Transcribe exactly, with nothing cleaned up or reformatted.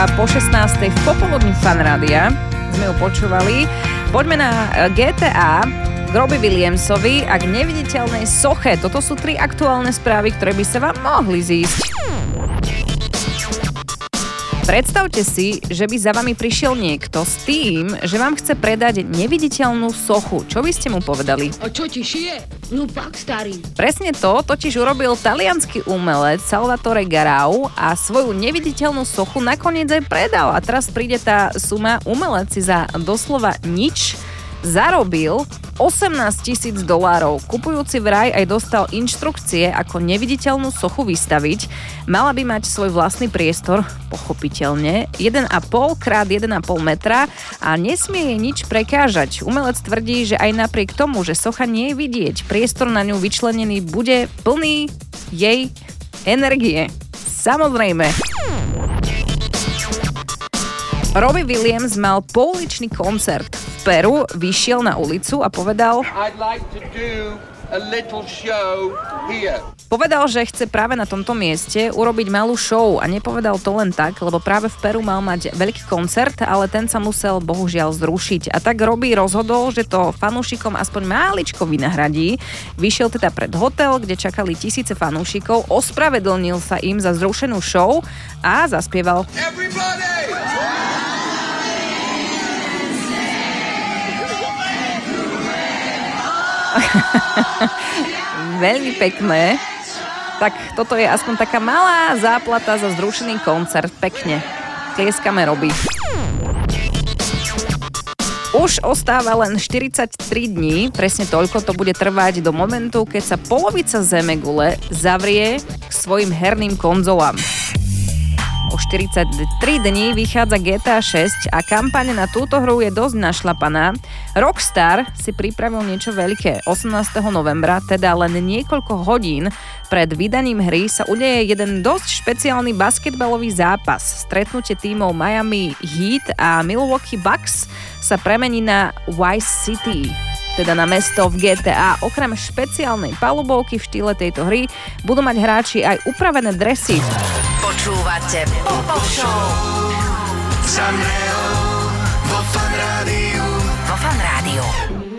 a po šestnástej v popoludní Fan Rádia sme ju počúvali. Poďme na gé té á k Robbie Williamsovi a k neviditeľnej soche. Toto sú tri aktuálne správy, ktoré by sa vám mohli zísť. Predstavte si, že by za vami prišiel niekto s tým, že vám chce predať neviditeľnú sochu. Čo by ste mu povedali? A čo ti šije? No pak, starý. Presne to totiž urobil taliansky umelec Salvatore Garau a svoju neviditeľnú sochu nakoniec aj predal. A teraz príde tá suma. Umelec si za doslova nič zarobil osemnásť tisíc dolárov. Kupujúci vraj aj dostal inštrukcie, ako neviditeľnú sochu vystaviť. Mala by mať svoj vlastný priestor, pochopiteľne, jeden a pol krát jeden a pol metra a nesmie jej nič prekážať. Umelec tvrdí, že aj napriek tomu, že socha nie je vidieť, priestor na ňu vyčlenený bude plný jej energie. Samozrejme. Robbie Williams mal pouličný koncert v Peru, vyšiel na ulicu a povedal I'd like to do a little show here. Povedal, že chce práve na tomto mieste urobiť malú show a nepovedal to len tak, lebo práve v Peru mal mať veľký koncert, ale ten sa musel bohužiaľ zrušiť. A tak Robbie rozhodol, že to fanúšikom aspoň máličko vynahradí. Vyšiel teda pred hotel, kde čakali tisíce fanúšikov, ospravedlnil sa im za zrušenú show a zaspieval Everybody! Veľmi pekné. Tak toto je aspoň taká malá záplata za zrušený koncert. Pekne. Tlieskame Robbie. Už ostáva len štyridsaťtri dní, presne toľko to bude trvať do momentu, keď sa polovica Zemegule zavrie k svojim herným konzolám. O štyridsaťtri dní vychádza gé té á šesť a kampaň na túto hru je dosť našlapaná. Rockstar si pripravil niečo veľké. osemnásteho novembra, teda len niekoľko hodín pred vydaním hry, sa udeje jeden dosť špeciálny basketbalový zápas. Stretnutie tímov Miami Heat a Milwaukee Bucks sa premení na Vice City, teda na mesto v gé té á. Okrem špeciálnej palubovky v štýle tejto hry budú mať hráči aj upravené dresy. Počúvate Pop Show.